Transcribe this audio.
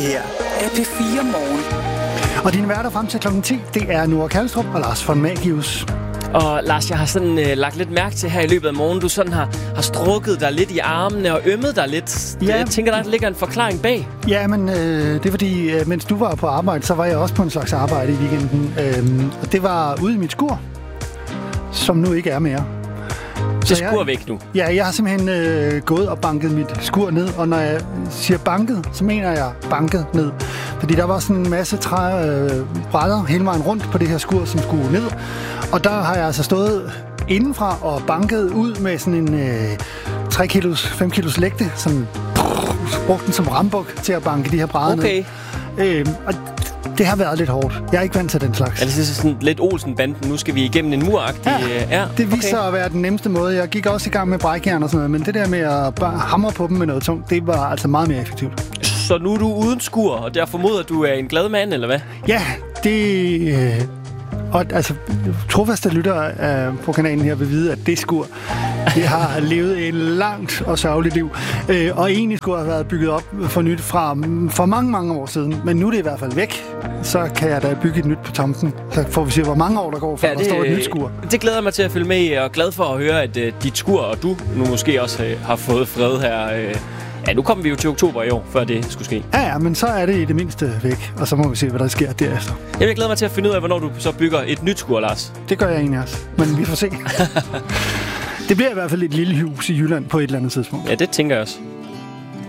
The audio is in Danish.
her er P4 Morgen. Og dine værter frem til klokken 10, det er Nora Kalstrup og Lars von Magius. Og Lars, jeg har sådan lagt lidt mærke til her i løbet af morgen, du sådan har strukket dig lidt i armene og ømmet dig lidt. Ja. Jeg tænker, der ligger en forklaring bag. Ja, men det er fordi, mens du var på arbejde, så var jeg også på en slags arbejde i weekenden. Og det var ude i mit skur, som nu ikke er mere. Så skur væk nu? Ja, jeg har simpelthen gået og banket mit skur ned. Og når jeg siger banket, så mener jeg banket ned. Fordi der var sådan en masse træbrædder hele vejen rundt på det her skur, som skulle ned. Og der har jeg altså stået indenfra og banket ud med sådan en 3 kilos, 5 kilos lægte, som brugte den som rambuk til at banke de her brædder ned. Og det har været lidt hårdt. Jeg er ikke vant til den slags. Er det sådan lidt Olsen-banden? Nu skal vi igennem en mur-agtig... Ja, det viser sig at være den nemmeste måde. Jeg gik også i gang med brækjern og sådan noget, men det der med at hamre på dem med noget tungt, det var altså meget mere effektivt. Så nu er du uden skur, og der formoder du er en glad mand, eller hvad? Ja, det... Og altså, trofaste lyttere på kanalen her vil vide, at det skur, det har levet et langt og sørgeligt liv. Og egentlig skulle have været bygget op for nyt for mange, mange år siden. Men nu er det i hvert fald væk. Så kan jeg da bygge et nyt på tomten. Så får vi se, hvor mange år der går, før der står et nyt skur. Det glæder mig til at følge med i, og glad for at høre, at dit skur og du nu måske også har fået fred her. Ja, nu kommer vi jo til oktober i år, før det skulle ske. Ja, men så er det i det mindste væk, og så må vi se, hvad der sker derefter. Jeg glæder mig til at finde ud af, hvornår du så bygger et nyt skur, Lars. Det gør jeg egentlig også, men vi får se. Det bliver i hvert fald et lille hus i Jylland på et eller andet tidspunkt. Ja, det tænker jeg også.